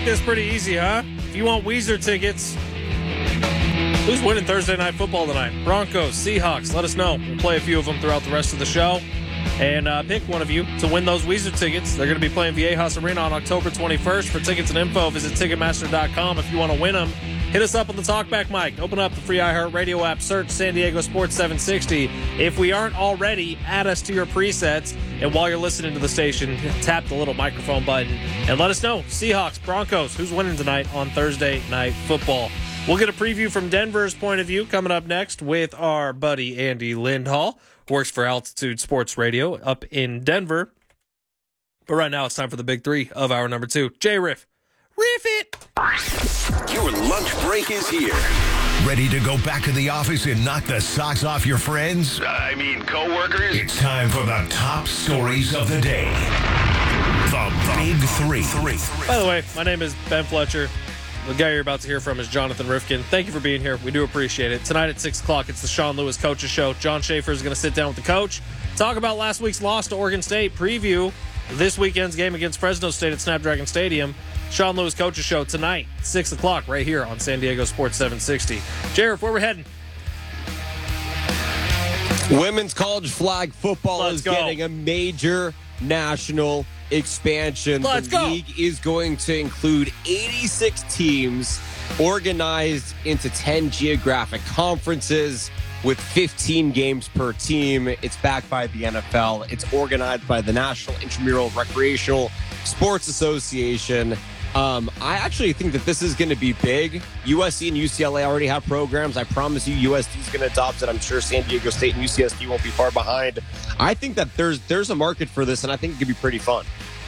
make this pretty easy, huh? If you want Weezer tickets, who's winning Thursday Night Football tonight? Broncos, Seahawks, let us know. We'll play a few of them throughout the rest of the show. And pick one of you to win those Weezer tickets. They're going to be playing Viejas Arena on October 21st. For tickets and info, visit Ticketmaster.com. If you want to win them, hit us up on the Talkback mic. Open up the free iHeartRadio app. Search San Diego Sports 760. If we aren't already, add us to your presets. And while you're listening to the station, tap the little microphone button and let us know. Seahawks, Broncos, who's winning tonight on Thursday Night Football? We'll get a preview from Denver's point of view coming up next with our buddy Andy Lindhall. Works for Altitude Sports Radio up in Denver. But right now it's time for the big three of hour number 2. J-Riff. Riff it! Your lunch break is here. Ready to go back to the office and knock the socks off your friends? Coworkers. It's time for the top stories of the day. The Big Three. By the way, my name is Ben Fletcher. The guy you're about to hear from is Jonathan Rifkin. Thank you for being here. We do appreciate it. Tonight at 6 o'clock, it's the Sean Lewis Coaches Show. John Schaefer is going to sit down with the coach, talk about last week's loss to Oregon State, preview this weekend's game against Fresno State at Snapdragon Stadium. Sean Lewis Coaches Show tonight, 6 o'clock, right here on San Diego Sports 760. Jared, where we're heading? Women's college flag football is getting a major national expansion. Let's go. The league is going to include 86 teams organized into 10 geographic conferences with 15 games per team. It's backed by the NFL. It's organized by the National Intramural Recreational Sports Association. I actually think that this is going to be big. USC and UCLA already have programs. I promise you USD is going to adopt it. I'm sure San Diego State and UCSD won't be far behind. I think that there's a market for this, and I think it could be pretty fun.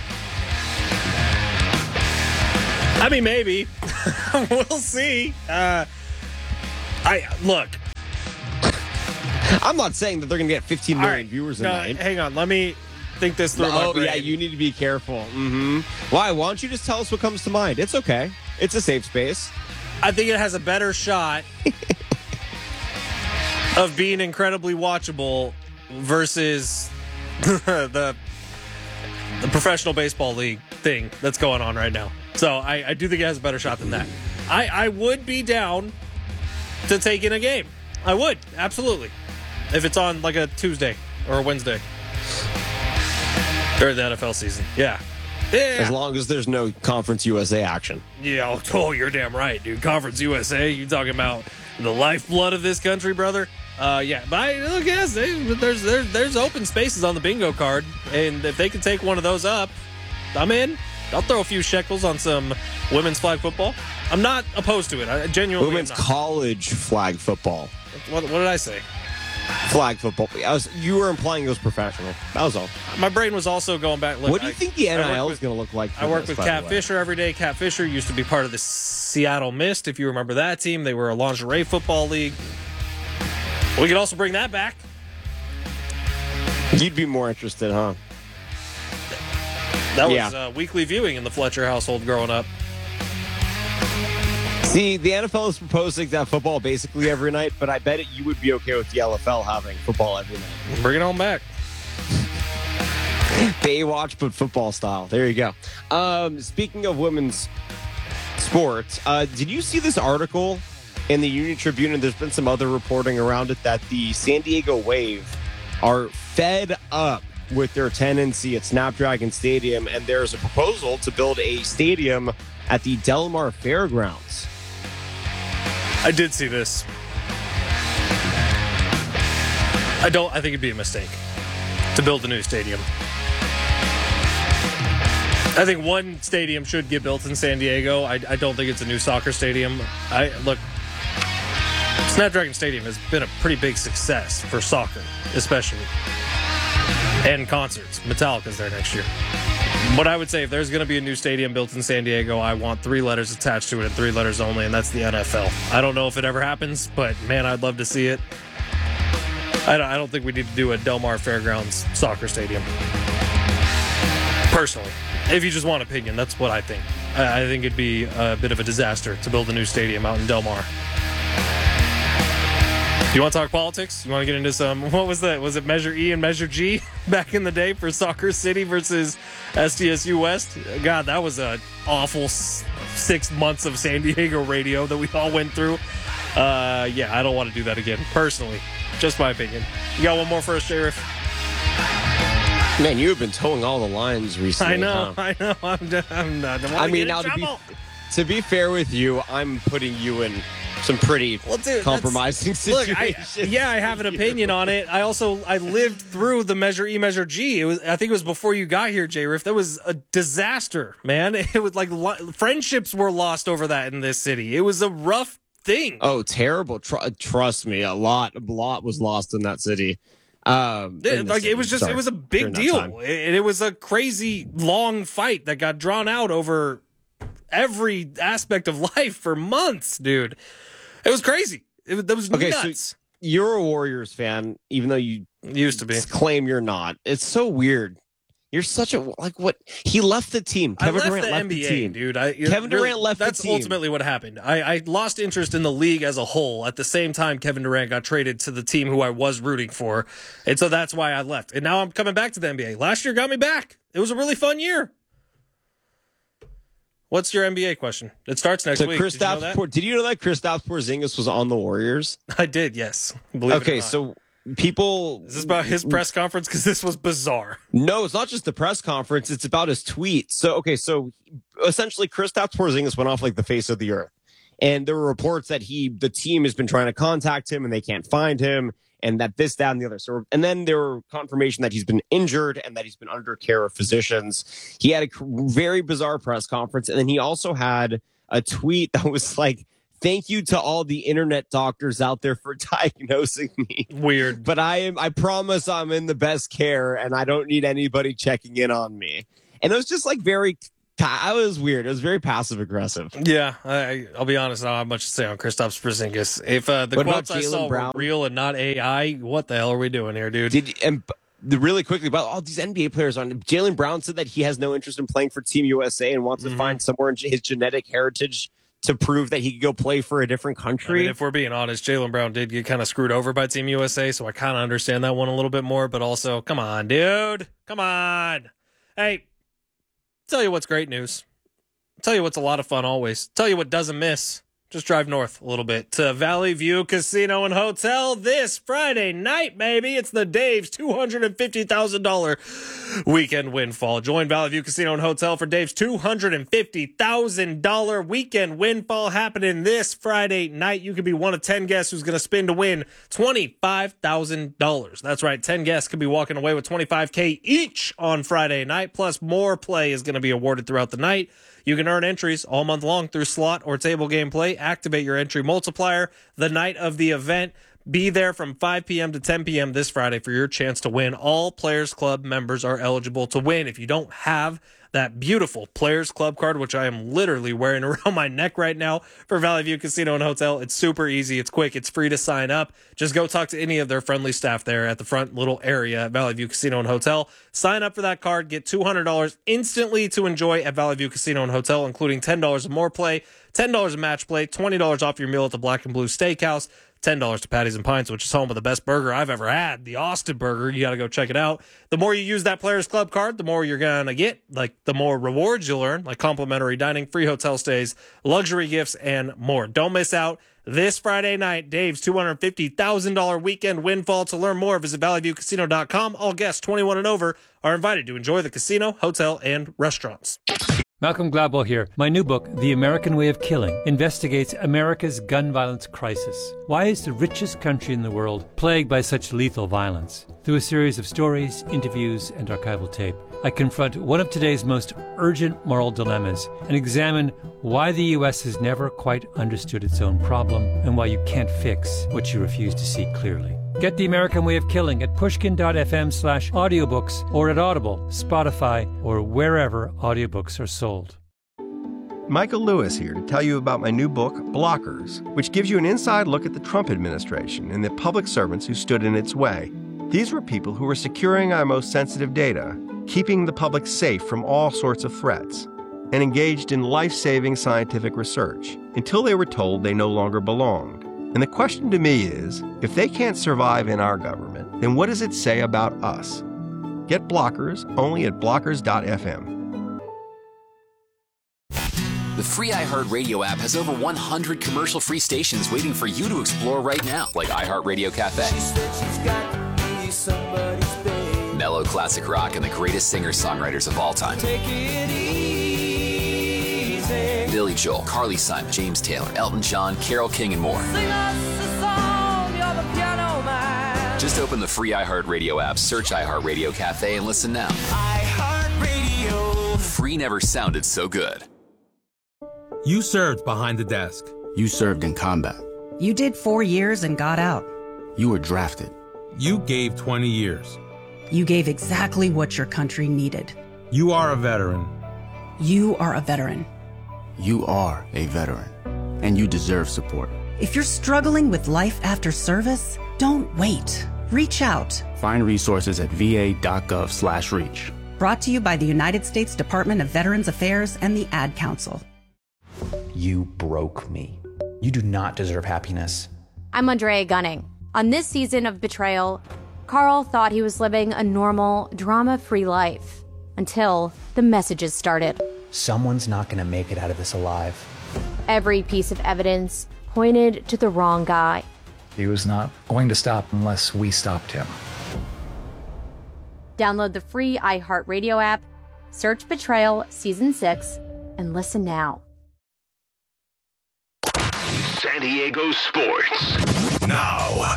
I mean, maybe. We'll see. Look. I'm not saying that they're going to get 15 million viewers a night. Hang on. Let me think this through. Oh, yeah, you need to be careful. Why? Why don't you just tell us what comes to mind? It's okay. It's a safe space. I think it has a better shot of being incredibly watchable versus the professional baseball league thing that's going on right now. So I do think it has a better shot than that. I would be down to take in a game. I would, absolutely. If it's on like a Tuesday or a Wednesday. During the NFL season. Yeah. As long as there's no Conference USA action. Yeah. Oh, you're damn right, dude. Conference USA. You talking about the lifeblood of this country, brother? Yeah. But I guess there's open spaces on the bingo card, and if they can take one of those up, I'm in. I'll throw a few shekels on some women's flag football. I'm not opposed to it. I genuinely women's college flag football. What did I say? Flag football. You were implying it was professional. That was all. My brain was also going back. Look, what do you think the NIL is going to look like? I work with Cat Fisher every day. Cat Fisher used to be part of the Seattle Mist, if you remember that team. They were a lingerie football league. We could also bring that back. You'd be more interested, huh? That was weekly viewing in the Fletcher household growing up. See, the NFL is proposing to have football basically every night, but I bet you would be okay with the LFL having football every night. Bring it on back. Baywatch, but football style. There you go. Speaking of women's sports, did you see this article in the Union Tribune? And there's been some other reporting around it that the San Diego Wave are fed up with their tenancy at Snapdragon Stadium, and there's a proposal to build a stadium at the Del Mar Fairgrounds. I did see this. I think it'd be a mistake to build a new stadium. I think one stadium should get built in San Diego. I don't think it's a new soccer stadium. Look, Snapdragon Stadium has been a pretty big success for soccer, especially. And concerts. Metallica's there next year. What I would say, if there's going to be a new stadium built in San Diego, I want 3 letters attached to it and 3 letters only, and that's the NFL. I don't know if it ever happens, but man, I'd love to see it. I don't think we need to do a Del Mar Fairgrounds soccer stadium. Personally. If you just want opinion, that's what I think. I think it'd be a bit of a disaster to build a new stadium out in Del Mar. You want to talk politics? You want to get into some, what was that? Was it Measure E and Measure G back in the day for Soccer City versus SDSU West? God, that was an awful 6 months of San Diego radio that we all went through. Yeah, I don't want to do that again, personally. Just my opinion. You got one more for us, Sheriff? Man, you have been towing all the lines recently. I know. I'm not. I mean, now to be fair with you, I'm putting you in some pretty compromising situations. I have an opinion on it. I lived through the Measure E, Measure G. I think it was before you got here, J. Riff. That was a disaster, man. It was like friendships were lost over that in this city. It was a rough thing. Oh, terrible. Trust me, a lot was lost in that city. It was a big deal. It was a crazy long fight that got drawn out over every aspect of life for months, dude. It was crazy. That was nuts. So you're a Warriors fan, even though you used to be. Claim you're not. It's so weird. You're such a what? He left the team. Kevin Durant left the team, dude. Kevin Durant left the team. That's ultimately what happened. I lost interest in the league as a whole. At the same time, Kevin Durant got traded to the team who I was rooting for, and so that's why I left. And now I'm coming back to the NBA. Last year got me back. It was a really fun year. What's your NBA question? It starts next week. Did you know that? Did you know that Kristaps Porzingis was on the Warriors? I did, yes. Believe it or not. So people... Is this about his press conference? Because this was bizarre. No, it's not just the press conference. It's about his tweet. So essentially Kristaps Porzingis went off like the face of the earth. And there were reports that the team has been trying to contact him and they can't find him. And that this, that, and the other. So, and then there were confirmation that he's been injured and that he's been under care of physicians. He had a very bizarre press conference. And then he also had a tweet that was like, "Thank you to all the internet doctors out there for diagnosing me." Weird. But I promise I'm in the best care and I don't need anybody checking in on me. And it was just like it was weird. It was very passive aggressive. Yeah, I'll be honest. I don't have much to say on Kristaps Porzingis. If the quotes I saw were real and not AI, what the hell are we doing here, dude? Really quickly about all these NBA players on Jaylen Brown said that he has no interest in playing for Team USA and wants to find somewhere in his genetic heritage to prove that he could go play for a different country. I mean, if we're being honest, Jaylen Brown did get kind of screwed over by Team USA, so I kind of understand that one a little bit more. But also, come on, dude, come on. Hey. Tell you what's great news. Tell you what's a lot of fun always. Tell you what doesn't miss. Just drive north a little bit to Valley View Casino and Hotel this Friday night, baby. It's the Dave's $250,000 weekend windfall. Join Valley View Casino and Hotel for Dave's $250,000 weekend windfall happening this Friday night. You could be one of 10 guests who's going to spin to win $25,000. That's right. 10 guests could be walking away with $25K each on Friday night. Plus more play is going to be awarded throughout the night. You can earn entries all month long through slot or table game play. Activate your entry multiplier the night of the event. Be there from 5 p.m. to 10 p.m. this Friday for your chance to win. All Players Club members are eligible to win. If you don't have that beautiful Players Club card, which I am literally wearing around my neck right now for Valley View Casino and Hotel, it's super easy. It's quick. It's free to sign up. Just go talk to any of their friendly staff there at the front little area at Valley View Casino and Hotel. Sign up for that card. Get $200 instantly to enjoy at Valley View Casino and Hotel, including $10 of more play, $10 of match play, $20 off your meal at the Black and Blue Steakhouse, $10 to Patties and Pints, which is home of the best burger I've ever had, the Austin Burger. You got to go check it out. The more you use that Players Club card, the more you're going to get. Like, the more rewards you'll earn, like complimentary dining, free hotel stays, luxury gifts, and more. Don't miss out. This Friday night, Dave's $250,000 weekend windfall. To learn more, visit valleyviewcasino.com. All guests 21 and over are invited to enjoy the casino, hotel, and restaurants. Malcolm Gladwell here. My new book, The American Way of Killing, investigates America's gun violence crisis. Why is the richest country in the world plagued by such lethal violence? Through a series of stories, interviews, and archival tape, I confront one of today's most urgent moral dilemmas and examine why the U.S. has never quite understood its own problem and why you can't fix what you refuse to see clearly. Get The American Way of Killing at pushkin.fm/audiobooks or at Audible, Spotify, or wherever audiobooks are sold. Michael Lewis here to tell you about my new book, Blockers, which gives you an inside look at the Trump administration and the public servants who stood in its way. These were people who were securing our most sensitive data, keeping the public safe from all sorts of threats, and engaged in life-saving scientific research until they were told they no longer belonged. And the question to me is, if they can't survive in our government, then what does it say about us? Get Blockers only at blockers.fm. The free iHeartRadio app has over 100 commercial-free stations waiting for you to explore right now, like iHeartRadio Cafe, mellow classic rock, and the greatest singer-songwriters of all time. Billy Joel, Carly Simon, James Taylor, Elton John, Carole King, and more. Just open the free iHeartRadio app, search iHeartRadio Cafe, and listen now. iHeartRadio. Free never sounded so good. You served behind the desk. You served in combat. You did 4 years and got out. You were drafted. You gave 20 years. You gave exactly what your country needed. You are a veteran. You are a veteran. You are a veteran, and you deserve support. If you're struggling with life after service, don't wait. Reach out. Find resources at va.gov/reach. Brought to you by the United States Department of Veterans Affairs and the Ad Council. You broke me. You do not deserve happiness. I'm Andrea Gunning. On this season of Betrayal, Carl thought he was living a normal, drama-free life until the messages started. Someone's not going to make it out of this alive. Every piece of evidence pointed to the wrong guy. He was not going to stop unless we stopped him. Download the free iHeartRadio app, search Betrayal Season 6, and listen now. San Diego Sports. Now.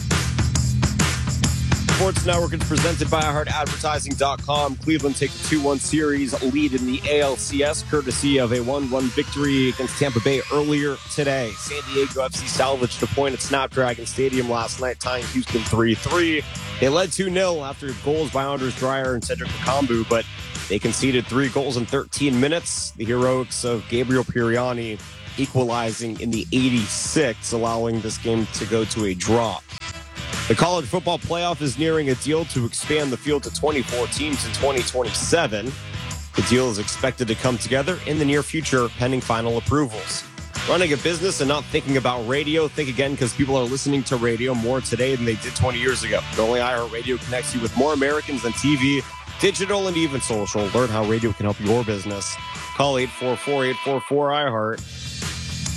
Sports Network is presented by iHeartAdvertising.com. Cleveland take a 2-1 series lead in the ALCS, courtesy of a 1-1 victory against Tampa Bay earlier today. San Diego FC salvaged a point at Snapdragon Stadium last night, tying Houston 3-3. They led 2-0 after goals by Anders Dreyer and Cedric Bakambu, but they conceded 3 goals in 13 minutes. The heroics of Gabriel Piriani equalizing in the 86th, allowing this game to go to a draw. The college football playoff is nearing a deal to expand the field to 24 teams in 2027. The deal is expected to come together in the near future, pending final approvals. Running a business and not thinking about radio? Think again, because people are listening to radio more today than they did 20 years ago. Only iHeartRadio connects you with more Americans than TV, digital, and even social. Learn how radio can help your business. Call 844-844-iHeart.